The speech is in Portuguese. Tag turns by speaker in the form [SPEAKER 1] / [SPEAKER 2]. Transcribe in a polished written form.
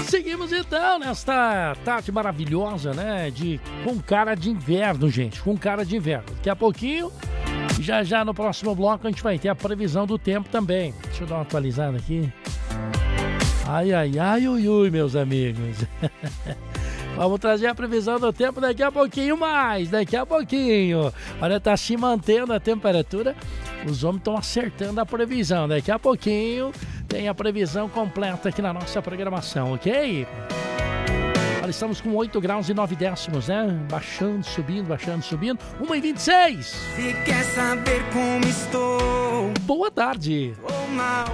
[SPEAKER 1] Seguimos então nesta tarde maravilhosa, né? Com cara de inverno, gente. Com cara de inverno. Daqui a pouquinho, já no próximo bloco, a gente vai ter a previsão do tempo também. Deixa eu dar uma atualizada aqui. Ai, ui, ui, meus amigos. Vamos trazer a previsão do tempo daqui a pouquinho mais. Daqui a pouquinho. Olha, tá se mantendo a temperatura. Os homens estão acertando a previsão. Daqui a pouquinho tem a previsão completa aqui na nossa programação, ok? Olha, estamos com 8 graus e 9 décimos, né? Baixando, subindo. 1h26.
[SPEAKER 2] Se quer saber como estou,
[SPEAKER 1] Boa tarde.
[SPEAKER 2] ou mal,